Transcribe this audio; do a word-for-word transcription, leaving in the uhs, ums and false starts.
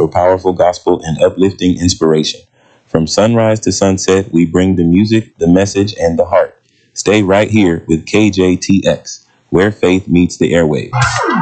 for powerful gospel and uplifting inspiration. From sunrise to sunset, we bring the music, the message, and the heart. Stay right here with K J T X, where faith meets the airwaves.